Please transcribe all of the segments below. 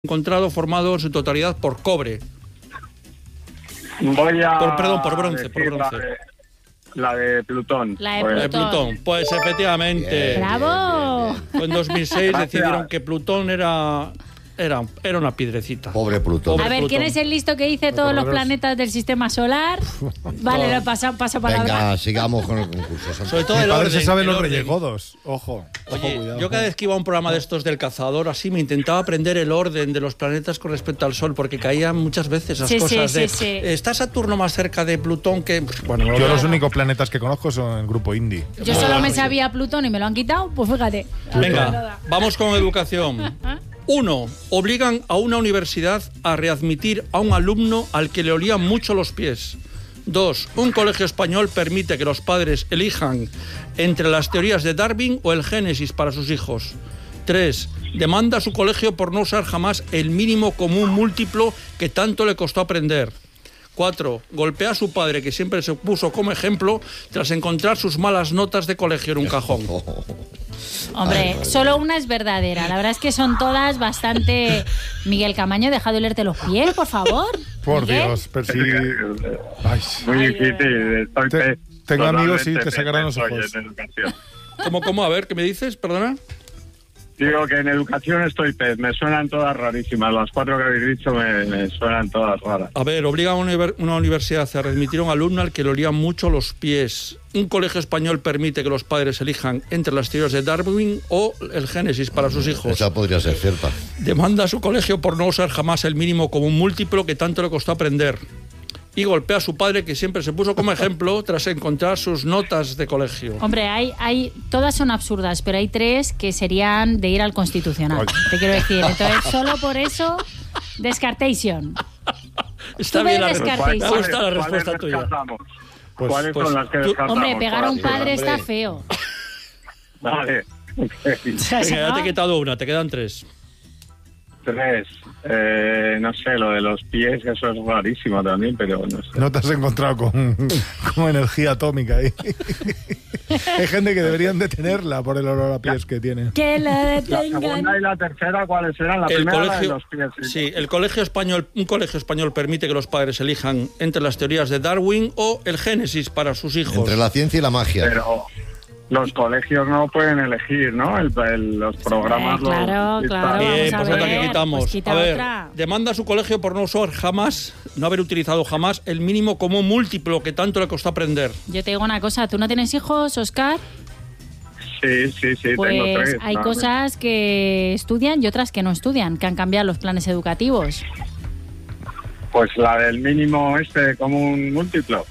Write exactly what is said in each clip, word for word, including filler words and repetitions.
encontrado formado en su totalidad por cobre. Voy a... Por, perdón, por bronce, por bronce. La de, la de Plutón. La de pues. La de Plutón. Pues efectivamente. Bien, ¡bravo! Bien, bien. En dos mil seis decidieron que Plutón era, era, era una piedrecita. Pobre Plutón. A ver, Plutón. ¿quién es el listo que dice todos los planetas del sistema solar? Vale, lo paso, paso palabra. Venga, sigamos con el concurso. Sobre todo Mi el padre orden. se sabe el los orden. Reyes Godos. Ojo. Oye, ojo, cuidado. yo cada vez que iba a un programa de estos del cazador, así me intentaba aprender el orden de los planetas con respecto al Sol, porque caían muchas veces las Sí, sí, cosas sí, de... sí. ¿Está Saturno más cerca de Plutón que...? Bueno, no lo Yo veo. los únicos planetas que conozco son el grupo Indie. Yo solo me sabía Plutón y me lo han quitado, pues fíjate. Venga, vamos con educación. Uno, obligan a una universidad a readmitir a un alumno al que le olían mucho los pies. Dos, un colegio español permite que los padres elijan entre las teorías de Darwin o el Génesis para sus hijos. Tres, demanda a su colegio por no usar jamás el mínimo común múltiplo que tanto le costó aprender. Cuatro, golpea a su padre, que siempre se puso como ejemplo, tras encontrar sus malas notas de colegio en un cajón. Hombre, solo una es verdadera. La verdad es que son todas bastante... Miguel Camaño, deja de olerte los pies, por favor. Por Miguel. Dios, pero sí. Ay, Muy Ay, difícil. Estoy Te- pe- tengo amigos y totalmente te sacarán los perfecto ojos. en educación. ¿Cómo, cómo? A ver, ¿qué me dices? Perdona. Digo que en educación estoy pez. Me suenan todas rarísimas. Las cuatro que habéis dicho me, me suenan todas raras. A ver, obliga a una, univer- una universidad a readmitir a un alumno al que le olían mucho los pies. Un colegio español permite que los padres elijan entre las teorías de Darwin o el Génesis para sus hijos. Esa podría ser cierta. Demanda a su colegio por no usar jamás el mínimo común múltiplo que tanto le costó aprender. Y golpea a su padre, que siempre se puso como ejemplo tras encontrar sus notas de colegio. Hombre, hay, hay, todas son absurdas, pero hay tres que serían de ir al Constitucional. Ay. Te quiero decir. Entonces, solo por eso, descartation. Está tú bien la me respuesta. descartéis. Me gusta la ¿Cuáles respuesta tuya. descartamos? Pues- ¿Cuáles pues son las que tú- descartamos? Hombre, pegar a un ¿Cuáles? padre está hombre. feo. Vale. Ok. Venga, ya te he quitado una, te quedan tres. Tres. Eh, no sé, lo de los pies, eso es rarísimo también, pero no sé. No te has encontrado con, con energía atómica ahí. Hay gente que deberían detenerla por el olor a pies que tiene. Que lo La detengan. segunda y la tercera, ¿cuáles eran? La El primera, la de colegio, los pies. sí, el colegio español, un colegio español permite que los padres elijan entre las teorías de Darwin o el Génesis para sus hijos. Entre la ciencia y la magia. Pero los colegios no pueden elegir, ¿no? El, el- los programas... Eh, claro, los, claro. Bien, vamos a pues otra ver, que quitamos. pues quita a ver, otra. demanda a su colegio por no usar jamás, no haber utilizado jamás el mínimo común múltiplo que tanto le costó aprender. Yo te digo una cosa, ¿tú no tienes hijos, Oscar? Sí, sí, sí, Pues tengo tres. hay ¿no? cosas que estudian y otras que no estudian, que han cambiado los planes educativos. Pues la del mínimo este común múltiplo.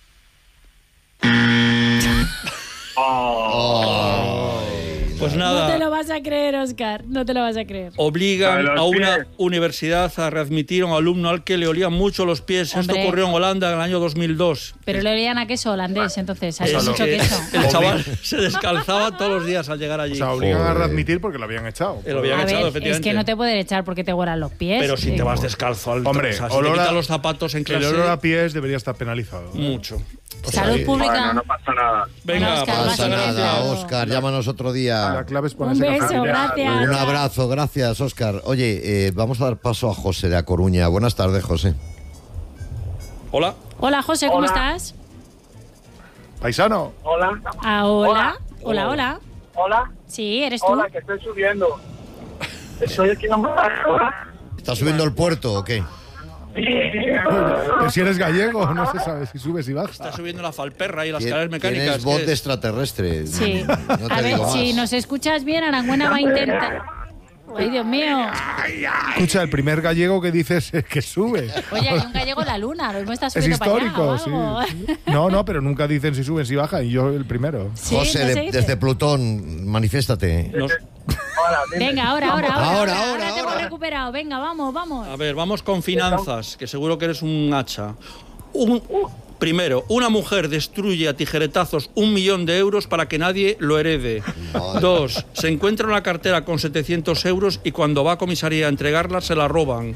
Oh. Pues No te nada, lo vas a creer, Oscar, no te lo vas a creer. obligan La de los a una pies. universidad a readmitir a un alumno al que le olían mucho los pies. Esto Hombre. ocurrió en Holanda en el año dos mil dos. Pero le olían a queso holandés, entonces, hay Es mucho que queso. el chaval se descalzaba todos los días al llegar O allí. sea, obligan a Joder. readmitir porque lo habían echado. Eh, lo habían A echado, ver, efectivamente. es que no te pueden echar porque te huelan los pies. Pero si te vas descalzo al Hombre, o sea, si te olor a- quitas los zapatos en El clase, olor a pies debería estar penalizado. mucho. Salud sí. pública. Bueno, no pasa nada. Venga, Bueno, Oscar, pues, Pasa vas a muchas ver. nada, gracias. Oscar. Llámanos otro La día. clave es Un ponerse beso, café. gracias. Un abrazo, gracias, Oscar. Oye, eh, vamos a dar paso a José de A Coruña. Buenas tardes, José. Hola. Hola, José, ¿cómo Hola. estás? Paisano. Hola. Ah, hola. Hola, hola. Hola. Sí, ¿eres tú? Hola, que estoy subiendo. Estoy aquí en Barcelona. ¿Estás subiendo el puerto o qué? Pero si eres gallego, no se sabe si subes y Está bajas. subiendo la falperra y las Tien- escaleras mecánicas. Tienes voz ¿qué de es? extraterrestre. Sí. No te A ver, digo si más. nos escuchas bien, Arangüena va a intentar... Ay, Dios mío. Escucha, el primer gallego que dices es que sube. Oye, hay un gallego en la luna, lo mismo está Es subiendo para allá histórico, o sí. algo. No, no, pero nunca dicen si suben, si bajan, y yo el primero. Sí, José, no de- se dice. desde Plutón, manifiéstate. Nos- Hola, dime. Venga, ahora, ahora, ahora. Ahora, ahora, te hemos ahora. recuperado. Venga, vamos, vamos. A ver, vamos con finanzas, que seguro que eres un hacha. Un, primero, una mujer destruye a tijeretazos un millón de euros para que nadie lo herede. Madre. Dos, se encuentra una cartera con setecientos euros y cuando va a comisaría a entregarla se la roban.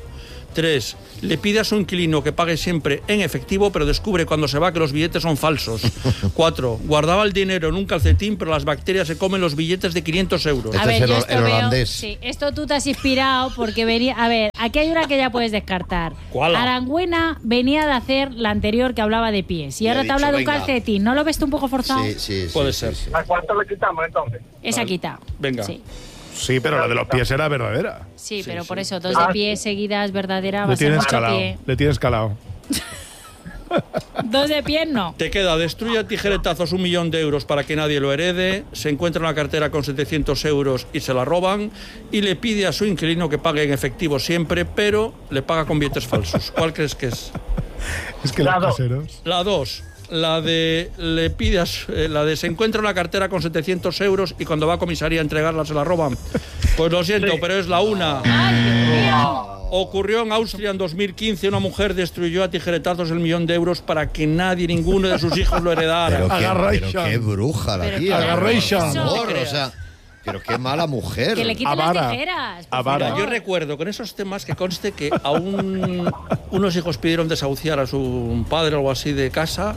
Tres, le pide a su inquilino que pague siempre en efectivo, pero descubre cuando se va que los billetes son falsos. Cuatro, guardaba el dinero en un calcetín, pero las bacterias se comen los billetes de quinientos euros. Este A ver, es el, yo esto el veo- holandés. sí, esto tú te has inspirado porque venía... A ver, aquí hay una que ya puedes descartar. ¿Cuál? Arangüena venía de hacer la anterior que hablaba de pies y Le ahora he te habla dicho, de un venga. calcetín. ¿No lo ves tú un poco forzado? Sí, sí, sí, Puede sí, ser. sí. ¿A cuánto le quitamos entonces? Esa quita. Venga. Sí, Sí, pero la de los pies era verdadera. sí, Sí, pero sí. por eso, dos de pie seguidas verdadera va Le a ser tienes mucho calado. pie. Le tienes calado. Dos de pie no. Te queda, destruye a tijeretazos un millón de euros para que nadie lo herede, se encuentra una cartera con setecientos euros y se la roban, y le pide a su inquilino que pague en efectivo siempre, pero le paga con billetes falsos. ¿Cuál crees que es? Es que los Claro. caseros. La dos, la de le pide a su- eh, la de se encuentra una cartera con setecientos euros y cuando va a comisaría a entregarla se la roban. Pues lo siento, pero es la una. ¡Ay, Dios mío! Ocurrió en Austria en dos mil quince, una mujer destruyó a tijeretazos el millón de euros para que nadie, ninguno de sus hijos lo heredara. Pero qué, Agarration. pero qué bruja la Pero tía. qué Agarration. Por favor, No te o sea, pero qué mala mujer. Que le quiten Avara. las tijeras. por Avara. favor. Yo recuerdo con esos temas que conste que a un- unos hijos pidieron desahuciar a su padre o algo así de casa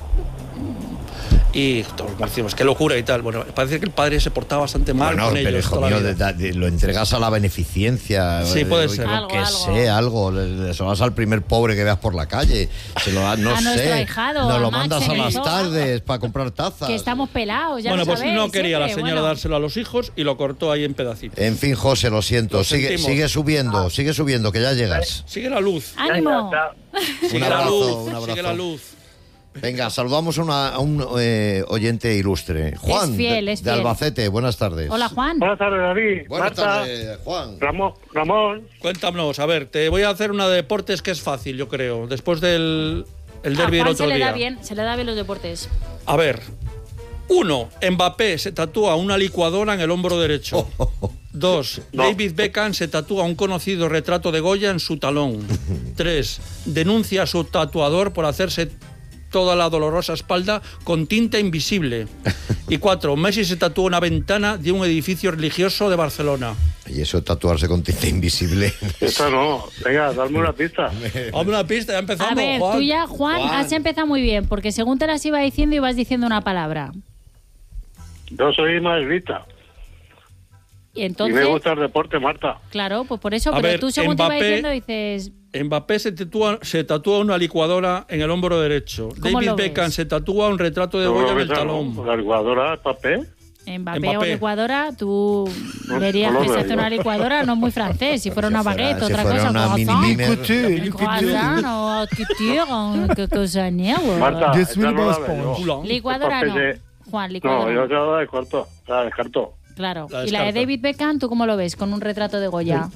y todos decimos, qué locura y tal. Bueno, parece que el padre se portaba bastante mal Bueno, con pero ellos hijo toda la mío, vida. de- de- lo entregas a la beneficencia. Sí, eh, puede o ser. lo Algo, que algo. sea, algo. Le, le- se lo das al primer pobre que veas por la calle. Se lo das, no A sé. nuestro ahijado, Nos a lo Max mandas a en el las zoo. tardes para comprar tazas. Que estamos pelados, ya Bueno, lo pues sabéis, no quería la siempre, señora bueno. dárselo a los hijos y lo cortó ahí en pedacitos. En fin, José, lo siento. Lo sigue, sentimos. sigue subiendo, sigue subiendo, que ya llegas. Sigue la luz. ¡Ánimo! Sigue Un la abrazo, luz. un abrazo. Sigue la luz. Venga, saludamos a, una- a un eh, oyente ilustre. Juan, Es fiel, de, es de fiel. Albacete. Buenas tardes. Hola, Juan. Buenas tardes, David. Buenas Marta, tardes, Juan. Ramón, Ramón. Cuéntanos, a ver, te voy a hacer una de deportes que es fácil, yo creo. Después del el A derbi del Juan otro se le día. da bien, se le da bien los deportes. A ver. Uno, Mbappé se tatúa una licuadora en el hombro derecho. Dos, No. David Beckham se tatúa un conocido retrato de Goya en su talón. Tres, denuncia a su tatuador por hacerse toda la dolorosa espalda con tinta invisible. Y cuatro, Messi se tatúa una ventana de un edificio religioso de Barcelona. Y eso de tatuarse con tinta invisible. Esto no. Venga, dame una pista. Dame una pista, ya empezamos, A ver, Juan. tú ya, Juan, Juan. has empezado muy bien, porque según te las iba diciendo, ibas diciendo una palabra. Yo soy madridista. Y Y entonces, me gusta el deporte, Marta. claro, pues por eso, A pero ver, tú según te ibas Mbappé- diciendo dices, Mbappé se tatúa, se tatúa una licuadora en el hombro derecho. ¿Cómo David lo ves? Beckham se tatúa un retrato de ¿No Goya lo en el ves, talón. no? La licuadora, papel. Mbappé, Mbappé. o licuadora, tú No, verías no lo que se veo hace yo. una licuadora, no es muy francés. Si fuera una Si fuera- baguette, si otra fuera cosa, una croissant. mini Mimer. Un croissant o couture, qué cosa niego. Marta, Yo esa soy no la más veo. con- Culón. Licuadora Papel no. de- Juan, No, licuadora. yo ya la descarto. La descarto. Claro. La Y la de descarta. David Beckham, ¿tú cómo lo ves? Con un retrato de Goya.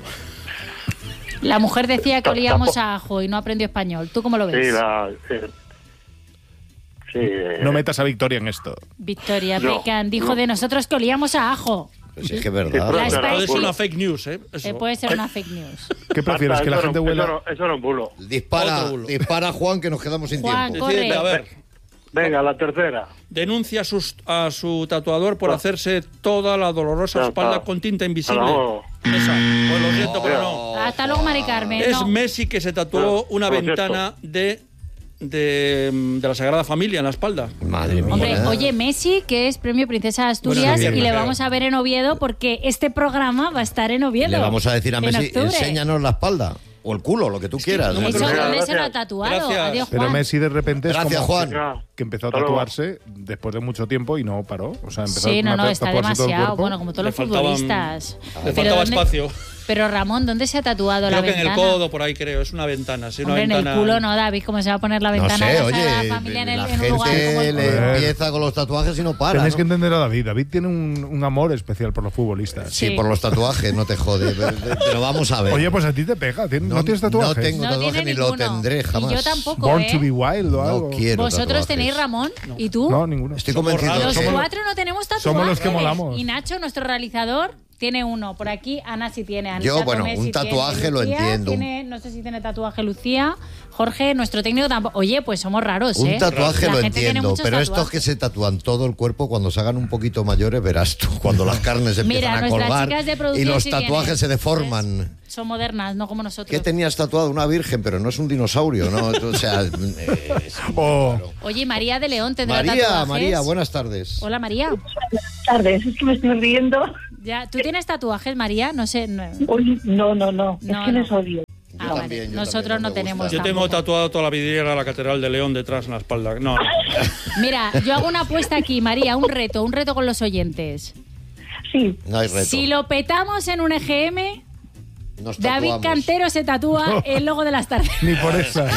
La mujer decía que olíamos a ajo y no aprendió español. ¿Tú cómo lo ves? Sí, la... eh, Sí. eh, No metas a Victoria en esto. Victoria No, Beckham dijo no. de nosotros que olíamos a ajo. Pues es que es Sí, verdad. pero- La Pero- Puede ser Spicy una fake news, ¿eh? Eso. eh, puede ser una fake news. ¿Qué prefieres? Marta, ¿Que la eso gente no- huela? Eso, no- eso era un bulo. Dispara, Otro bulo. dispara, Juan, que nos quedamos sin Juan, tiempo. corre. Decide, a ver, Venga, la tercera. denuncia a, sus- a su tatuador por Ah. hacerse toda la dolorosa Ya espalda está. con tinta invisible. Vamos. Esa. Pues lo siento, pero no. Hasta luego, Mari Carmen. Es no. Messi que se tatuó No, una por cierto. ventana de, de, de la Sagrada Familia en la espalda. Madre mía. Hombre, oye, Messi, que es premio Princesa de Asturias, Bueno, sí, y le pero- vamos a ver en Oviedo porque este programa va a estar en Oviedo. Le vamos a decir a en Messi, octubre. enséñanos la espalda. O el culo, lo que tú quieras. no me Eso, Gracias, ¿dónde se lo ha gracias. tatuado? Gracias. Adiós, Pero Juan. Messi de repente es Gracias, como Juan. Venga, que empezó a hasta luego. tatuarse después de mucho tiempo y no paró. O sea, empezó Sí, no, a no, está tatuarse todo el demasiado. cuerpo. Bueno, como todos Le los faltaban- futbolistas. Le Pero faltaba ¿dónde- espacio. Pero Ramón, ¿dónde se ha tatuado Creo la que en el ventana? codo, por ahí creo. Es una ventana. Sí, una Hombre, en el ventana. culo no, David, ¿cómo se va a poner la No ventana sé, de la Sagrada oye, Familia en, el, la en un lugar como gente el le culo? Joder. empieza con los tatuajes y no para. Tenéis ¿no? que entender a David. David tiene un, un amor especial por los futbolistas. Sí, Sí. por los tatuajes, no te jode. Pero, pero vamos a ver. Oye, pues a ti te pega. ¿tien- ¿No, tienes tatuajes? No tengo No tatuaje tiene ni lo ninguno. tendré jamás. Y yo tampoco, Born ¿eh? to be wild o No algo. quiero ¿Vosotros tatuajes. tenéis Ramón? ¿Y tú? No, ninguno. Estoy Somos convencido. raros. Los que- cuatro no tenemos tatuajes. somos los que molamos. Y Nacho, nuestro realizador, tiene uno. Por aquí Ana sí tiene. Ana Yo, bueno, Tomé un sí tatuaje tiene. lo Lucía entiendo. tiene- no sé si tiene tatuaje Lucía. Jorge, nuestro técnico tampoco. Oye, pues somos raros, ¿eh? Un tatuaje La lo gente tiene entiendo, muchos pero estos tatuajes. que se tatúan todo el cuerpo, cuando se hagan un poquito mayores, verás tú, cuando las carnes empiezan Mira, a nuestras colgar chicas de y producción los sí tatuajes tienen, se deforman. Son modernas, no como nosotros. ¿Qué tenías tatuado? Una virgen, pero no es un dinosaurio, ¿no? O sea, eh, es muy Oh. raro. Oye, María de León tendrá María, tatuajes. María, buenas tardes. Hola, María. Buenas tardes, es que me estoy riendo. Ya, ¿tú tienes tatuajes, María? No sé. No. Uy, no, no, no, No, es que no. les odio. Ah, Yo vale. también, yo Nosotros también, no no me tenemos. gusta. Yo tengo tampoco. tatuado toda la vidriera de la Catedral de León detrás en la espalda. No, no. Mira, yo hago una apuesta aquí, María, un reto, un reto con los oyentes. Sí, No hay reto. Si lo petamos en un E G M, Nos David tatuamos. Cantero se tatúa el logo de las tardes. Ni por esa.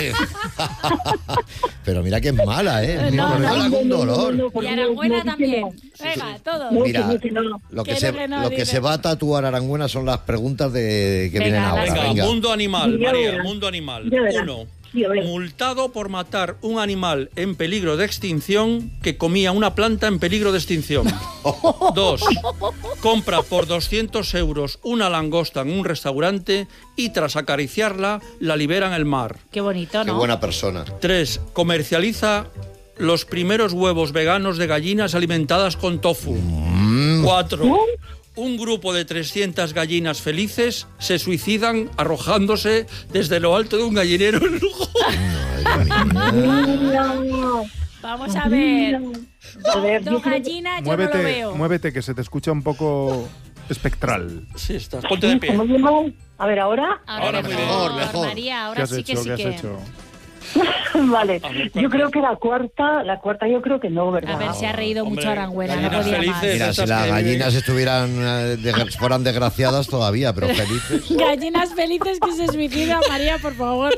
Pero mira que es mala, ¿eh? No, Mala no, con dolor. Y Arangüena también. Venga, todo. No, Mira, que no, que no. lo que, Que se, no, que no, lo que dice. se va a tatuar Arangüena son las preguntas de que Venga, vienen ahora. las- Venga, Venga. mundo animal, Ya María, verás. mundo animal. Ya verás. Uno, Sí, a ver. multado por matar un animal en peligro de extinción que comía una planta en peligro de extinción. Dos, compra por doscientos euros una langosta en un restaurante y tras acariciarla la libera en el mar. Qué bonito, Qué ¿no? buena persona. Tres, comercializa los primeros huevos veganos de gallinas alimentadas con tofu. Cuatro, un grupo de trescientas gallinas felices se suicidan arrojándose desde lo alto de un gallinero en Lugo. Madre mía. No. Vamos a ver. A ver, Dos yo creo que- gallinas, yo no lo Muévete, veo. muévete, que se te escucha un poco espectral. Sí, estás. Ponte de pie. ¿Cómo llamo? A ver, ahora. Ahora muy bien. Mejor, mejor. María, ¿Qué ahora has sí que hecho? sí ¿Qué has que. hecho? Vale, A ver, yo creo que la cuarta, la cuarta yo creo que no, ¿verdad? A ver, se ha reído Hombre, mucho Arangüena, no gallinas podía más. felices. Mira, si Esas las que- gallinas estuvieran eh, de- fueran desgraciadas todavía, pero felices. Gallinas felices que se suicidan, María, por favor.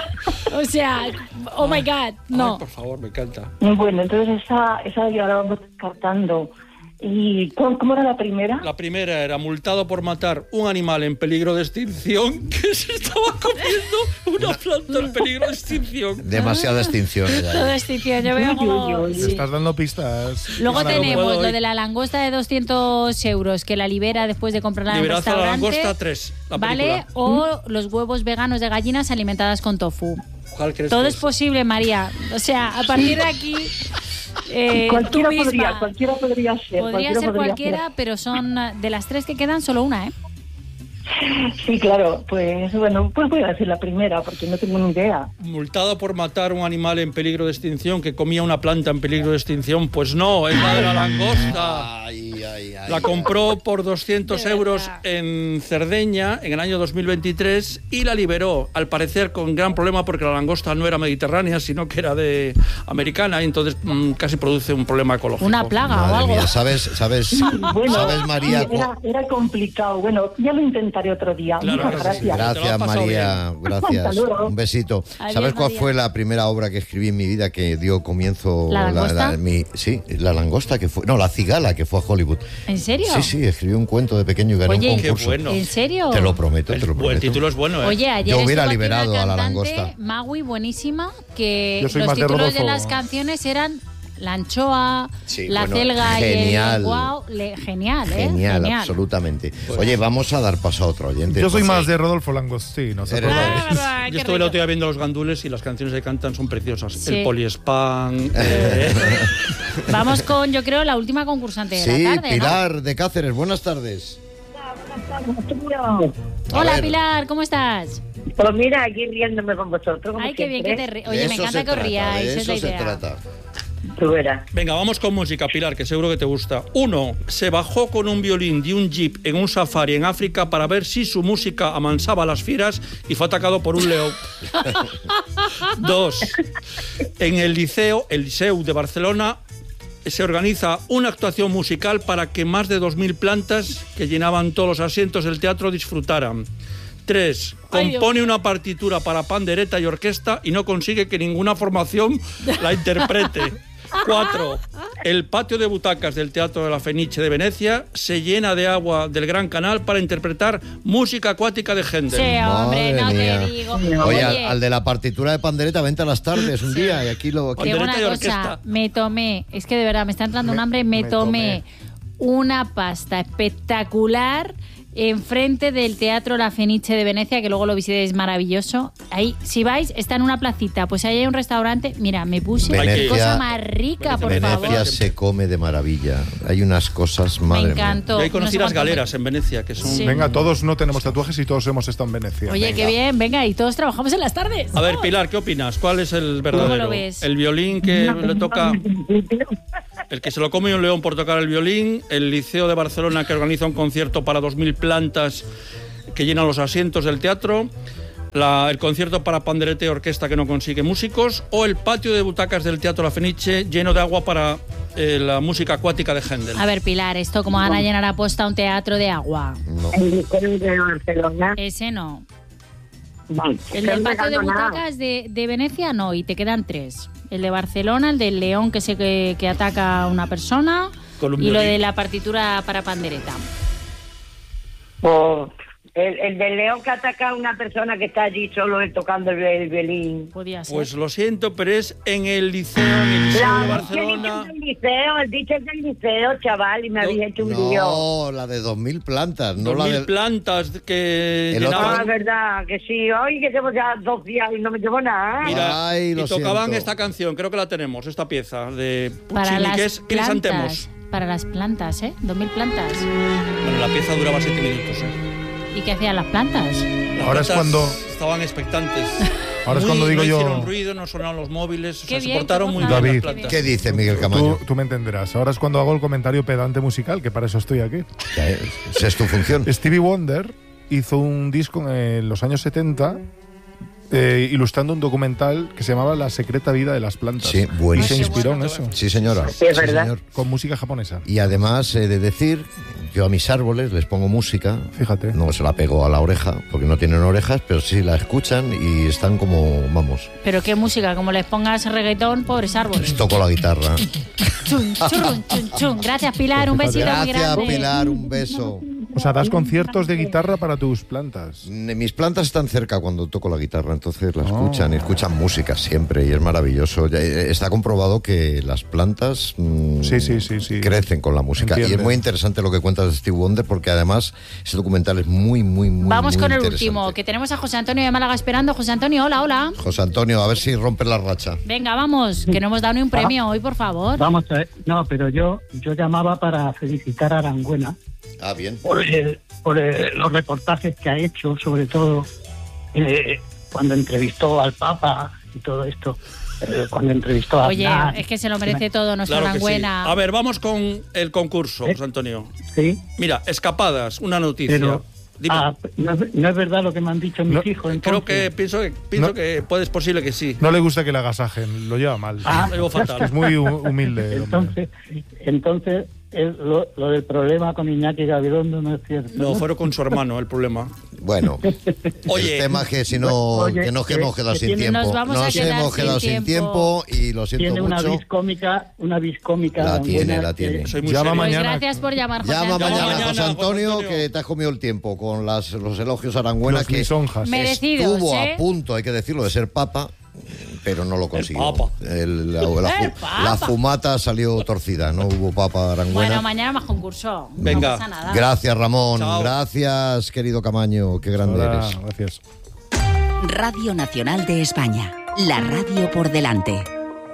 O sea, oh my God, no. Ay, por favor, me encanta. Bueno, entonces esa, esa ya la vamos descartando. ¿Y cómo, cómo era la primera? La primera era multado por matar un animal en peligro de extinción que se estaba comiendo una planta en peligro de extinción. Demasiada extinción. ya. Todo extinción, yo veo como... Uy, uy, uy. Le sí. estás dando pistas. Luego Para- tenemos puedo lo hoy. de la langosta de doscientos euros que la libera después de comprarla en el Liberaza la restaurante. langosta, tres. La ¿Vale? película. O los huevos veganos de gallinas alimentadas con tofu. ¿Cuál crees Todo que es posible, María. O sea, a partir de aquí... eh, cualquiera tú misma. podría, cualquiera podría ser. Podría cualquiera ser podría cualquiera, pero son eh, de las tres que quedan solo una, ¿eh? ser. Sí, claro, pues bueno, pues voy a decir la primera porque no tengo ni idea. Multado por matar un animal en peligro de extinción que comía una planta en peligro de extinción. Pues no, es la de la langosta. Ay, ay, ay. La compró por doscientos De euros verdad. en Cerdeña en el año dos mil veintitrés y la liberó, al parecer con gran problema porque la langosta no era mediterránea, sino que era de americana y entonces mm, casi produce un problema ecológico. Una plaga o Madre algo. mía, ¿sabes, sabes, Bueno, ¿sabes María? cu- era, era complicado. Bueno, ya lo intentaré otro día. Claro Muchas que sí. gracias. Te lo has Gracias, pasado María. Gracias. Hasta luego. Un besito. Adiós, ¿Sabes cuál María. fue la primera obra que escribí en mi vida que dio comienzo? ¿La langosta? mi- sí, la langosta que fue. No, la cigala que fue a Hollywood. ¿En serio? Sí, sí, escribí un cuento de pequeño y gané Oye, un Qué concurso. bueno. ¿En serio? Te lo prometo, El, te lo el prometo. título es bueno, ¿eh? Oye, ayer Yo hubiera estuvo aquí liberado una a la cantante, langosta. Magui, buenísima, que Yo soy los más de títulos de, Rodolfo. las canciones eran la anchoa, Sí, la bueno, celga y genial. el guau. Le- genial, ¿eh? Genial, absolutamente. Oye, vamos a dar paso a otro oyente. Yo soy José. más de Rodolfo Langostino. ¿se Eres acuerdan? más- Ah, Yo qué estuve la rico. última vez viendo Los Gandules y las canciones que cantan son preciosas. Sí. El poliespan. eh, Vamos con, yo creo, la última concursante de Sí, la tarde, ¿no? Pilar de Cáceres, buenas tardes. A Hola, ver. Pilar, ¿cómo estás? Pues mira, aquí riéndome con vosotros. Como Ay, qué bien que te siempre. ríes. Oye, De me eso encanta se que os trata, ríais, de esa es la eso se idea. trata. Tú verás. Venga, vamos con música, Pilar, que seguro que te gusta. Uno, se bajó con un violín de un jeep en un safari en África para ver si su música amansaba a las fieras y fue atacado por un león. Dos, en el liceo, el Liceu de Barcelona, se organiza una actuación musical para que más de dos mil plantas que llenaban todos los asientos del teatro disfrutaran. Tres, Ay, Dios compone una partitura para pandereta y orquesta y no consigue que ninguna formación la interprete. Cuatro, el patio de butacas del Teatro de la Fenice de Venecia se llena de agua del Gran Canal para interpretar música acuática de Händel. Sí, hombre, Madre no mía. te digo. Oye, Oye, al, al de la partitura de pandereta, vente a las tardes un día y aquí lo... te digo Pandereta una y cosa, orquesta. me tomé, es que de verdad me está entrando un Me- hambre, me, me tomé una pasta espectacular enfrente del Teatro La Fenice de Venecia, que luego lo visitéis, maravilloso. Ahí, si vais, está en una placita, pues ahí hay un restaurante. Mira, me puse Venecia, qué cosa más rica, por Venecia favor. se come de maravilla. Hay unas cosas, madre Me encantó. Yo ahí conocí No sé las cuánto- galeras en Venecia, que son... Sí. Venga, todos no tenemos tatuajes y todos hemos estado en Venecia. Oye, Venga. qué bien, venga, y todos trabajamos en las tardes. A ver, Pilar, ¿qué opinas? ¿Cuál es el verdadero? ¿Cómo lo ves? El violín que le toca... El que se lo come un león por tocar el violín, el Liceo de Barcelona que organiza un concierto para dos mil plantas que llenan los asientos del teatro, la- el concierto para panderete y orquesta que no consigue músicos, o el patio de butacas del Teatro La Fenice lleno de agua para eh, la música acuática de Händel. A ver, Pilar, ¿esto cómo van a llenar a posta un teatro de agua? No. El Liceo de Barcelona. Ese no. Vale. El del No me patio de gano nada. butacas de, de Venecia no, y te quedan tres. El de Barcelona, el del león que se que, que ataca a una persona Con un y lo violín. de la partitura para pandereta. Pues, el, el del león que ataca a una persona que está allí solo él tocando el, el violín. Podía ser. Pues lo siento, pero es en el Liceo, en el Liceo de La, Barcelona. el liceo, el dicho es del liceo, chaval, y me No, habéis hecho un lío. No, la de dos mil plantas, no Dos la mil del... plantas que El otro- Ah, llenaban... es verdad, que sí. Hoy que llevo ya dos días y no me llevo nada. Mira, Ay, y lo tocaban siento. esta canción, creo que la tenemos, esta pieza de para Puccini, las que es Crisantemos. plantas. Para las plantas, ¿eh? Dos mil plantas. Bueno, la pieza duraba siete minutos. ¿eh? ¿Y qué hacían las plantas? Las Ahora es plantas cuando- estaban expectantes. Ahora es Muy- cuando digo no yo- hicieron ruido, no sonaron los móviles, o Qué sea, se bien, portaron qué muy gozada. bien David. las plantas. ¿Qué dice Miguel Camaño? Tú, tú me entenderás. Ahora es cuando hago el comentario pedante musical, que para eso estoy aquí. Ya es, esa es tu función. Stevie Wonder hizo un disco en los años setenta eh, ilustrando un documental que se llamaba La secreta vida de las plantas. Sí, Y buenísimo. se inspiró en Qué eso, Sí, señora. Sí, es verdad. señor. con música japonesa. Y además he de decir, yo a mis árboles les pongo música. Fíjate. No se la pego a la oreja, porque no tienen orejas, pero sí la escuchan y están como, vamos, Pero qué música, como les pongas reggaetón, pobres árboles. toco la guitarra. Chun, churrun, chun, chun. Gracias, Pilar, un besito muy Gracias, grande. Pilar, un beso. O sea, das conciertos de guitarra para tus plantas. Mis plantas están cerca cuando toco la guitarra, entonces la escuchan y escuchan música siempre y es maravilloso. Ya, eh, Está comprobado que las plantas mm, Sí, sí, sí, sí. crecen con la música. Y Entiende. es muy interesante lo que cuentas de Steve Wonder porque además ese documental es muy, muy, muy Vamos muy con el interesante. último, que tenemos a José Antonio de Málaga esperando. José Antonio, hola, hola. José Antonio, a ver si rompe la racha. Venga, vamos, que no hemos dado ni un premio hoy, por favor. Vamos a ver, no, pero yo yo llamaba para felicitar a Arangüena Ah, bien. por, el- por el- los reportajes que ha hecho, sobre todo eh, cuando entrevistó al Papa y todo esto, eh, cuando entrevistó a Oye, Aznar. es que se lo merece todo, nuestra Claro que sí. Arangüena. A ver, vamos con el concurso, ¿Eh? José Antonio. Sí, Mira, escapadas, una noticia. pero Dime. ah, no, es- no es verdad lo que me han dicho mis No, hijos. Creo entonces. que pienso que pienso No. que puede, es posible que sí. No le gusta que le agasajen, lo lleva mal. Ah. Lo digo fatal. Es muy hu- humilde. el hombre. Entonces, entonces es lo, lo del problema con Iñaki Gabilondo no es cierto. No, fueron con su hermano el problema. Bueno, Oye. el tema es que si no, Oye, que nos que- hemos quedado que sin tiene- tiempo. Nos vamos a Nos quedar hemos sin quedado sin tiempo. tiempo y lo siento Tiene una mucho. vis cómica, una vis cómica. La Arangüena, tiene, la que- tiene. Soy muy Llama serio. Pues mañana. gracias por llamar, José Llama Antonio. mañana, mañana, José Antonio, José Antonio. que te has comido el tiempo con las, los elogios a Arangüena, Los que lisonjas. Merecidos, estuvo ¿eh? a punto, hay que decirlo, de ser papa, pero no lo consiguió. papa. El- la, la fu- El papa. la fumata salió torcida, no hubo papa Arangüena. Bueno, mañana más concurso. Venga. No pasa nada. Gracias, Ramón. Chao. Gracias, querido Camaño. Qué grande Ahora, eres. gracias. Radio Nacional de España. La radio por delante.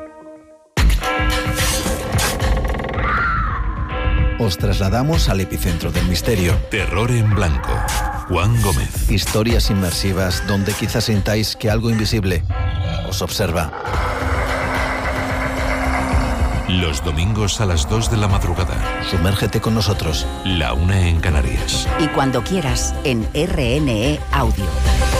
Os trasladamos al epicentro del misterio. Terror en blanco. Juan Gómez. Historias inmersivas donde quizás sintáis que algo invisible os observa. Los domingos a las dos de la madrugada. Sumérgete con nosotros. La una en Canarias. Y cuando quieras, en R N E Audio.